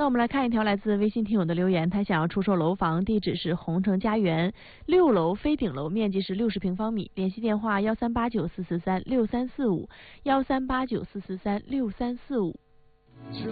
我们来看一条来自微信听友的留言，他想要出售楼房，地址是红城家园6楼非顶楼，面积是60平方米，联系电话13894436345，13894436345。